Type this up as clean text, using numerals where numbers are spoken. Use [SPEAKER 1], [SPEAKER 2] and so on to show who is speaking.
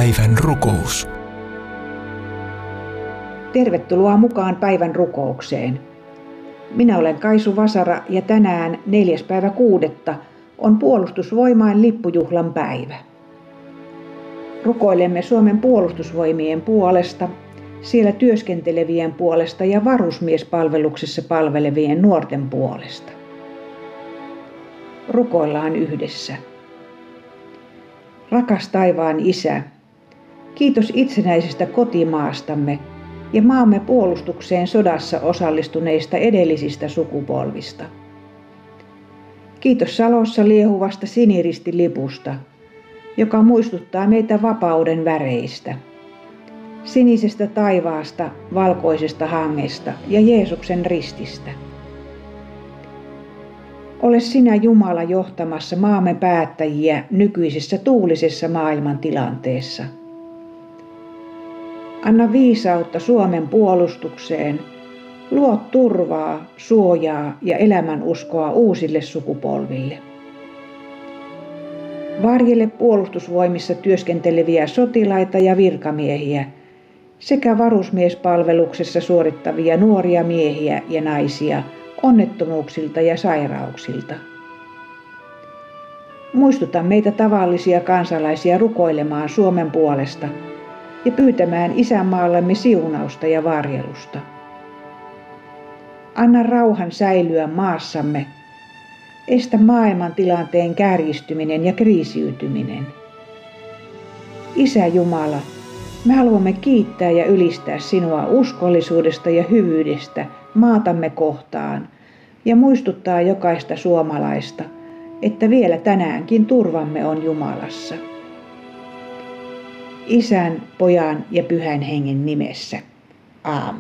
[SPEAKER 1] Päivän rukous.
[SPEAKER 2] Tervetuloa mukaan päivän rukoukseen. Minä olen Kaisu Vasara ja tänään 4.6. on Puolustusvoimain lippujuhlan päivä. Rukoilemme Suomen puolustusvoimien puolesta, siellä työskentelevien puolesta ja varusmiespalveluksessa palvelevien nuorten puolesta. Rukoillaan yhdessä. Rakas taivaan Isä, kiitos itsenäisestä kotimaastamme ja maamme puolustukseen sodassa osallistuneista edellisistä sukupolvista. Kiitos Salossa liehuvasta siniristilipusta, joka muistuttaa meitä vapauden väreistä. Sinisestä taivaasta, valkoisesta hangesta ja Jeesuksen rististä. Ole sinä Jumala johtamassa maamme päättäjiä nykyisessä tuulisessa maailmantilanteessa. Anna viisautta Suomen puolustukseen, luo turvaa, suojaa ja elämänuskoa uusille sukupolville. Varjele puolustusvoimissa työskenteleviä sotilaita ja virkamiehiä sekä varusmiespalveluksessa suorittavia nuoria miehiä ja naisia onnettomuuksilta ja sairauksilta. Muistuta meitä tavallisia kansalaisia rukoilemaan Suomen puolesta ja pyytämään isänmaallemme siunausta ja varjelusta. Anna rauhan säilyä maassamme. Estä maailman tilanteen kärjistyminen ja kriisiytyminen. Isä Jumala, me haluamme kiittää ja ylistää sinua uskollisuudesta ja hyvyydestä maatamme kohtaan ja muistuttaa jokaista suomalaista, että vielä tänäänkin turvamme on Jumalassa. Isän, Pojan ja Pyhän Hengen nimessä. Aamen.